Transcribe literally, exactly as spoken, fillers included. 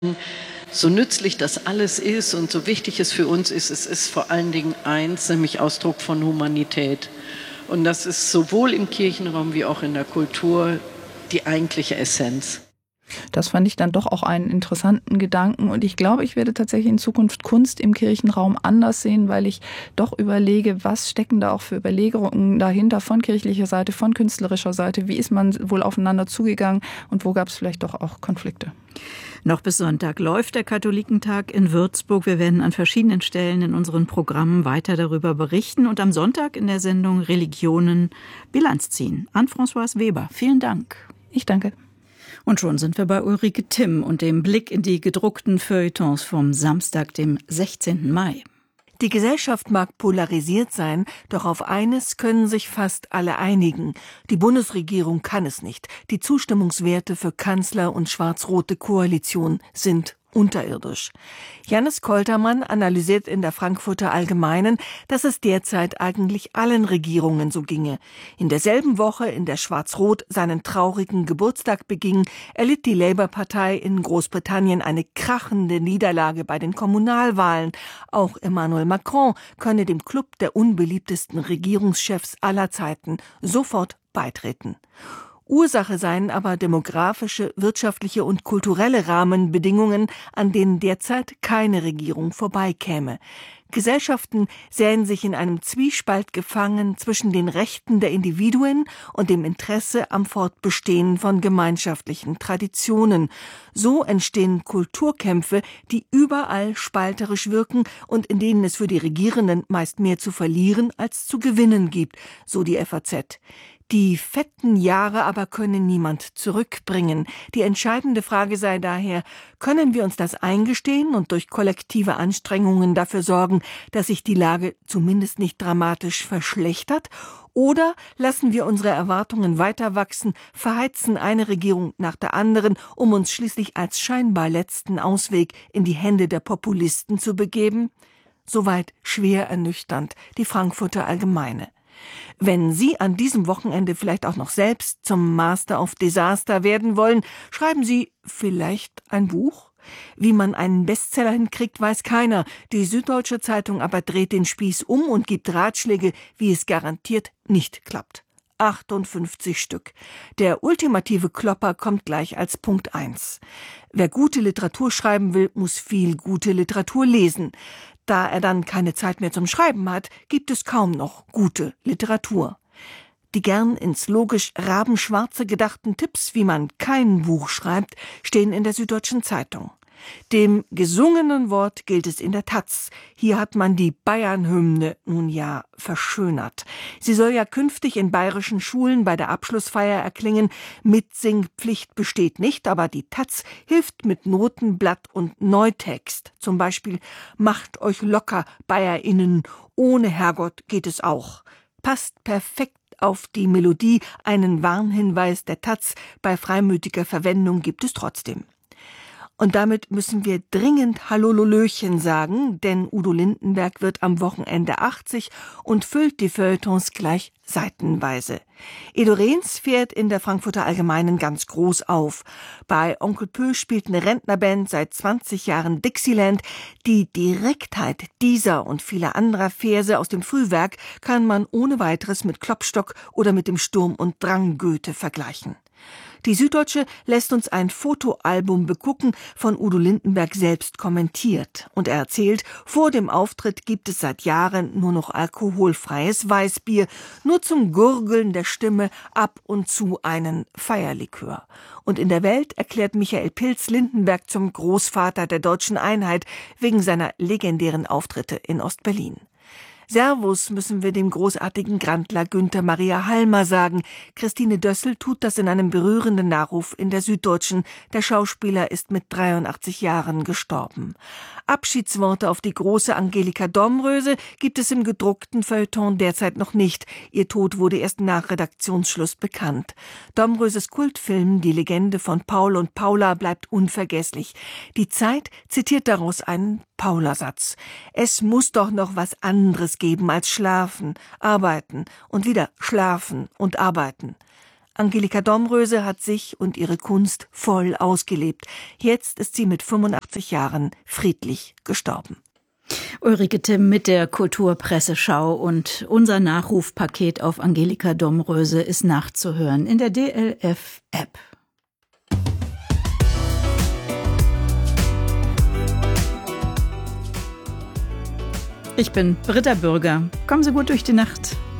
So nützlich das alles ist und so wichtig es für uns ist, es ist vor allen Dingen eins, nämlich Ausdruck von Humanität. Und das ist sowohl im Kirchenraum wie auch in der Kultur die eigentliche Essenz. Das fand ich dann doch auch einen interessanten Gedanken und ich glaube, ich werde tatsächlich in Zukunft Kunst im Kirchenraum anders sehen, weil ich doch überlege, was stecken da auch für Überlegungen dahinter von kirchlicher Seite, von künstlerischer Seite, wie ist man wohl aufeinander zugegangen und wo gab es vielleicht doch auch Konflikte. Noch bis Sonntag läuft der Katholikentag in Würzburg. Wir werden an verschiedenen Stellen in unseren Programmen weiter darüber berichten und am Sonntag in der Sendung Religionen Bilanz ziehen. Anne-Françoise Weber, vielen Dank. Ich danke. Und schon sind wir bei Ulrike Timm und dem Blick in die gedruckten Feuilletons vom Samstag, dem sechzehnten Mai. Die Gesellschaft mag polarisiert sein, doch auf eines können sich fast alle einigen. Die Bundesregierung kann es nicht. Die Zustimmungswerte für Kanzler und schwarz-rote Koalition sind unterirdisch. Jannis Koltermann analysiert in der Frankfurter Allgemeinen, dass es derzeit eigentlich allen Regierungen so ginge. In derselben Woche, in der Schwarz-Rot seinen traurigen Geburtstag beging, erlitt die Labour-Partei in Großbritannien eine krachende Niederlage bei den Kommunalwahlen. Auch Emmanuel Macron könne dem Club der unbeliebtesten Regierungschefs aller Zeiten sofort beitreten. Ursache seien aber demografische, wirtschaftliche und kulturelle Rahmenbedingungen, an denen derzeit keine Regierung vorbeikäme. Gesellschaften sähen sich in einem Zwiespalt gefangen zwischen den Rechten der Individuen und dem Interesse am Fortbestehen von gemeinschaftlichen Traditionen. So entstehen Kulturkämpfe, die überall spalterisch wirken und in denen es für die Regierenden meist mehr zu verlieren als zu gewinnen gibt, so die F A Z. Die fetten Jahre aber können niemand zurückbringen. Die entscheidende Frage sei daher, können wir uns das eingestehen und durch kollektive Anstrengungen dafür sorgen, dass sich die Lage zumindest nicht dramatisch verschlechtert? Oder lassen wir unsere Erwartungen weiter wachsen, verheizen eine Regierung nach der anderen, um uns schließlich als scheinbar letzten Ausweg in die Hände der Populisten zu begeben? Soweit schwer ernüchternd die Frankfurter Allgemeine. Wenn Sie an diesem Wochenende vielleicht auch noch selbst zum Master of Disaster werden wollen, schreiben Sie vielleicht ein Buch? Wie man einen Bestseller hinkriegt, weiß keiner. Die Süddeutsche Zeitung aber dreht den Spieß um und gibt Ratschläge, wie es garantiert nicht klappt. achtundfünfzig Stück. Der ultimative Klopper kommt gleich als Punkt eins. Wer gute Literatur schreiben will, muss viel gute Literatur lesen. Da er dann keine Zeit mehr zum Schreiben hat, gibt es kaum noch gute Literatur. Die gern ins logisch rabenschwarze gedachten Tipps, wie man kein Buch schreibt, stehen in der Süddeutschen Zeitung. Dem gesungenen Wort gilt es in der Taz. Hier hat man die Bayern-Hymne nun ja verschönert. Sie soll ja künftig in bayerischen Schulen bei der Abschlussfeier erklingen. Mitsingpflicht besteht nicht, aber die Taz hilft mit Notenblatt und Neutext. Zum Beispiel: Macht euch locker, BayerInnen, ohne Herrgott geht es auch. Passt perfekt auf die Melodie. Einen Warnhinweis der Taz: Bei freimütiger Verwendung gibt es trotzdem. Und damit müssen wir dringend Hallololöchen sagen, denn Udo Lindenberg wird am Wochenende achtzig und füllt die Feuilletons gleich seitenweise. Edo Rehns fährt in der Frankfurter Allgemeinen ganz groß auf. Bei Onkel Pö spielt eine Rentnerband seit zwanzig Jahren Dixieland. Die Direktheit dieser und vieler anderer Verse aus dem Frühwerk kann man ohne weiteres mit Klopstock oder mit dem Sturm und Drang Goethe vergleichen. Die Süddeutsche lässt uns ein Fotoalbum begucken, von Udo Lindenberg selbst kommentiert. Und er erzählt, vor dem Auftritt gibt es seit Jahren nur noch alkoholfreies Weißbier, nur zum Gurgeln der Stimme ab und zu einen Feierlikör. Und in der Welt erklärt Michael Pilz Lindenberg zum Großvater der deutschen Einheit wegen seiner legendären Auftritte in Ostberlin. Servus müssen wir dem großartigen Grandler Günther Maria Halmer sagen. Christine Dössel tut das in einem berührenden Nachruf in der Süddeutschen. Der Schauspieler ist mit dreiundachtzig Jahren gestorben. Abschiedsworte auf die große Angelika Domröse gibt es im gedruckten Feuilleton derzeit noch nicht. Ihr Tod wurde erst nach Redaktionsschluss bekannt. Domröses Kultfilm Die Legende von Paul und Paula bleibt unvergesslich. Die Zeit zitiert daraus einen Paula-Satz. Es muss doch noch was anderes geben als schlafen, arbeiten und wieder schlafen und arbeiten. Angelika Domröse hat sich und ihre Kunst voll ausgelebt. Jetzt ist sie mit fünfundachtzig Jahren friedlich gestorben. Ulrike Timm mit der Kulturpresseschau, und unser Nachrufpaket auf Angelika Domröse ist nachzuhören in der D L F-App. Ich bin Britta Bürger. Kommen Sie gut durch die Nacht.